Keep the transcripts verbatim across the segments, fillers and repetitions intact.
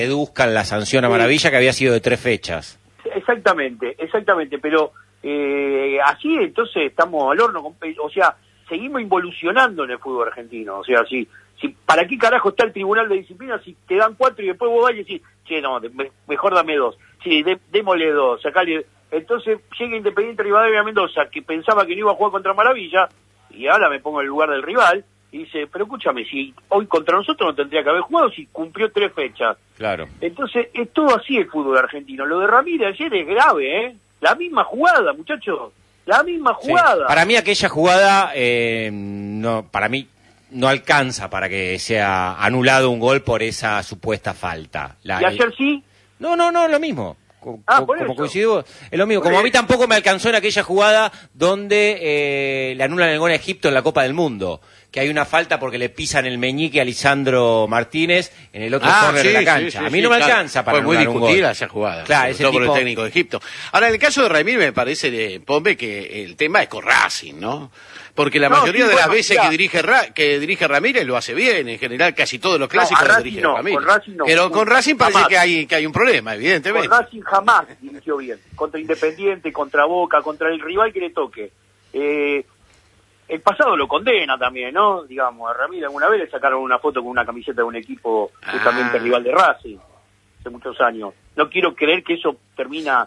reduzcan la sanción a Maravilla, que había sido de tres fechas. Exactamente, exactamente, pero eh, así entonces estamos al horno, o sea, seguimos involucionando en el fútbol argentino, o sea, si, si ¿para qué carajo está el Tribunal de Disciplina si te dan cuatro y después vos vas y decís, che, no, me, mejor dame dos, sí, de, démosle dos, sacale, entonces llega Independiente Rivadavia Mendoza, que pensaba que no iba a jugar contra Maravilla, y ahora me pongo en el lugar del rival, y dice, pero escúchame, si hoy contra nosotros no tendría que haber jugado si cumplió tres fechas. Claro. Entonces, es todo así el fútbol argentino. Lo de Ramírez ayer es grave, ¿eh? La misma jugada, muchachos. La misma jugada. Sí. Para mí aquella jugada, eh, no, para mí no alcanza para que sea anulado un gol por esa supuesta falta. La, ¿Y ayer sí? No, no, no, lo mismo. Co ah, co por como eso. coincidió, es lo mismo. Como a mí tampoco me alcanzó en aquella jugada donde eh, le anulan el gol a Egipto en la Copa del Mundo, que hay una falta porque le pisan el meñique a Lisandro Martínez en el otro ah, córner sí, de la sí, cancha. sí, a mí sí, no me claro. alcanza para Fue muy anular un discutida gol. esa jugada, Claro, sobre ese todo por tipo... el técnico de Egipto. Ahora, en el caso de Ramírez me parece, de Pombe, que el tema es con Racing, ¿no? Porque la no, mayoría sí, de bueno, las veces ya. que dirige Ra que dirige Ramírez lo hace bien, en general casi todos los clásicos no, los dirige no, Ramírez. con Racing no. Pero con Racing parece jamás. que hay que hay un problema, evidentemente. Con Racing jamás dirigió bien. Contra Independiente, contra Boca, contra el rival que le toque. Eh, el pasado lo condena también, ¿no? Digamos, a Ramírez alguna vez le sacaron una foto con una camiseta de un equipo justamente ah. rival de Racing, hace muchos años. No quiero creer que eso termina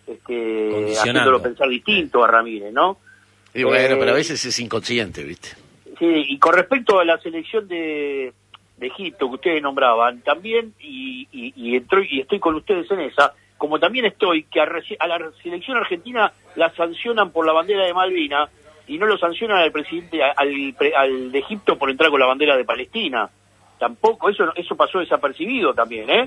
este, haciéndolo pensar distinto a Ramírez, ¿no? Y bueno, eh, pero a veces es inconsciente, ¿viste? Sí, y con respecto a la selección de, de Egipto que ustedes nombraban, también, y, y, y, entró, y estoy con ustedes en esa, como también estoy, que a, a la selección argentina la sancionan por la bandera de Malvinas y no lo sancionan al presidente, al, al de Egipto por entrar con la bandera de Palestina. Tampoco, eso eso pasó desapercibido también, ¿eh?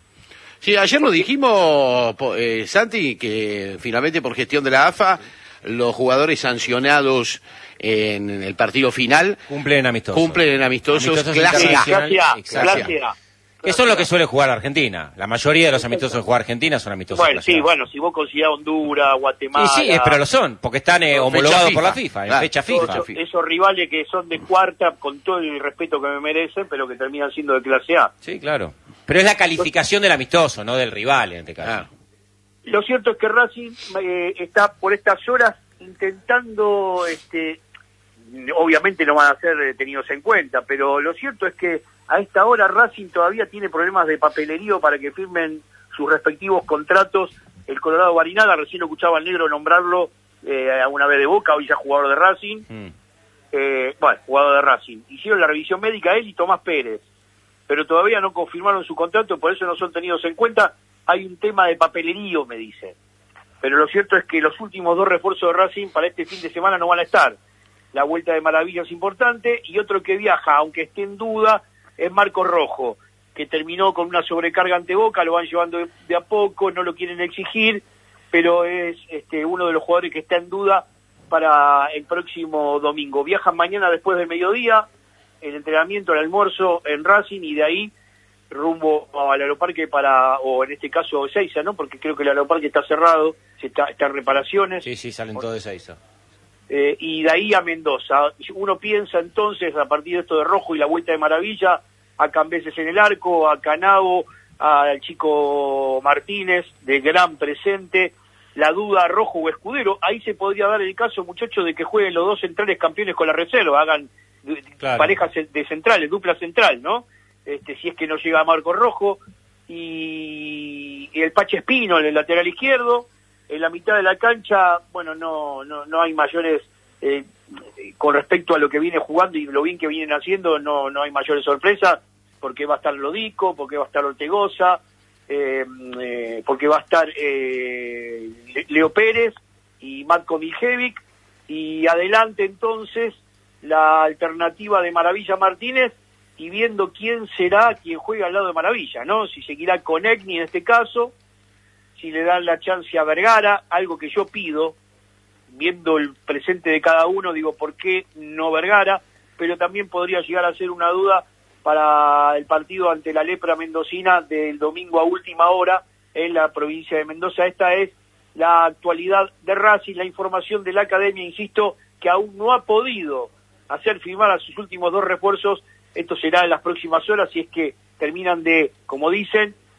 Sí, ayer lo dijimos, eh, Santi, que finalmente por gestión de la A F A, los jugadores sancionados en el partido final cumplen amistosos. Cumplen amistosos, amistosos clase A. Clase A, clase A. Eso es lo que suele jugar Argentina. La mayoría de los amistosos que juega Argentina son amistosos. Bueno, sí, bueno, si vos considerás Honduras, Guatemala... Sí, sí, pero lo son, porque están eh, homologados por la FIFA, claro, en fecha FIFA. Esos, esos rivales que son de cuarta, con todo el respeto que me merecen, pero que terminan siendo de clase A. Sí, claro. Pero es la calificación del amistoso, no del rival en este caso. Claro. Lo cierto es que Racing eh, está por estas horas intentando, este, obviamente no van a ser eh, tenidos en cuenta, pero lo cierto es que a esta hora Racing todavía tiene problemas de papelerío para que firmen sus respectivos contratos. El Colorado Barinaga, recién lo escuchaba al negro nombrarlo eh, alguna vez de Boca, hoy ya jugador de Racing. Mm. Eh, bueno, jugador de Racing. Hicieron la revisión médica él y Tomás Pérez, pero todavía no confirmaron su contrato, por eso no son tenidos en cuenta. Hay un tema de papelerío, me dicen. Pero lo cierto es que los últimos dos refuerzos de Racing para este fin de semana no van a estar. La vuelta de Maravilla es importante, y otro que viaja, aunque esté en duda, es Marcos Rojo, que terminó con una sobrecarga ante Boca, lo van llevando de, de a poco, no lo quieren exigir, pero es este, uno de los jugadores que está en duda para el próximo domingo. Viajan mañana después del mediodía, el entrenamiento, el almuerzo en Racing, y de ahí rumbo al aeroparque para, o en este caso Ezeiza, ¿no? Porque creo que el aeroparque está cerrado, se está, está en reparaciones. Sí, sí, salen todos de Ezeiza. Eh, y de ahí a Mendoza. Uno piensa entonces, a partir de esto de Rojo y la vuelta de Maravilla, a Cambeses en el arco, a Canavo, al chico Martínez, de gran presente, la duda Rojo o Escudero. Ahí se podría dar el caso, muchachos, de que jueguen los dos centrales campeones con la reserva, hagan claro. parejas de centrales, dupla central, ¿no? Este, si es que no llega Marco Rojo, y, y el Pache Espino en el lateral izquierdo. En la mitad de la cancha, bueno, no no no hay mayores, eh, con respecto a lo que viene jugando y lo bien que vienen haciendo, no no hay mayores sorpresas, porque va a estar Lodico, porque va a estar Ortegoza, eh, eh, porque va a estar eh, Leo Pérez y Matko Miljevic, y adelante entonces la alternativa de Maravilla Martínez, y viendo quién será quien juega al lado de Maravilla, ¿no? Si seguirá con Egni en este caso, si le dan la chance a Vergara, algo que yo pido, viendo el presente de cada uno, digo, ¿por qué no Vergara? Pero también podría llegar a ser una duda para el partido ante la Lepra mendocina del domingo a última hora en la provincia de Mendoza. Esta es la actualidad de Racing, la información de la academia, insisto, que aún no ha podido hacer firmar a sus últimos dos refuerzos. Esto será en las próximas horas, si es que terminan de, como dicen,